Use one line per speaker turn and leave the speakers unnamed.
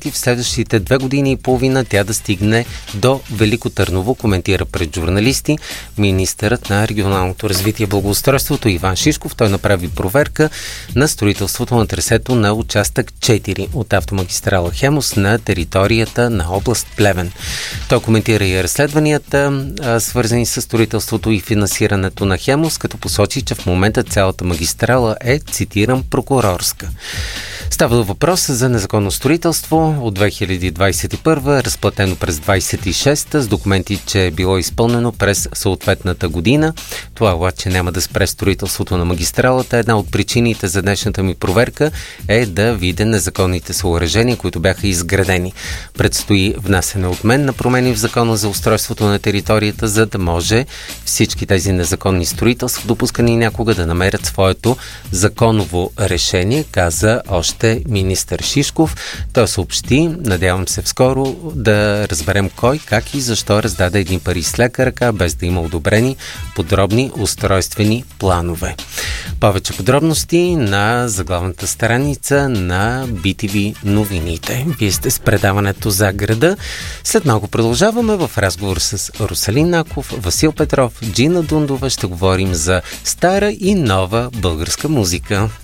моменти в следващите 2 години и половина тя да стигне до Велико Търново, коментира пред журналисти министърът на регионалното развитие и благоустройството Иван Шишков. Той направи проверка на строителството на трасето на участък 4 от автомагистрала Хемус на територията на област Плевен. Той коментира и разследванията, свързани с строителството и финансирането на Хемус, като посочи, че в момента цялата магистрала е, цитирам, прокурорска. Става въпрос за незаконно строителство от 2021, разплатено през 26 с документи, че е било изпълнено през съответната година. Това обаче няма да спре строителството на магистралата. Една от причините за днешната ми проверка е да видя незаконните съоръжения, които бяха изградени. Предстои внасяне от мен на промени в закона за устройството на територията, за да може всички тези незаконни строителства, допускани някога, да намерят своето законово решение, каза още министър Шишков. Той съобщи, надявам се скоро да разберем кой, как и защо раздаде едни пари с лека ръка, без да има одобрени подробни устройствени планове. Повече подробности на заглавната страница на BTV новините. Вие сте с предаването за града. След малко продължаваме в разговор с Русалин Наков, Васил Петров, Джина Дундова. Ще говорим за стара и нова българска музика.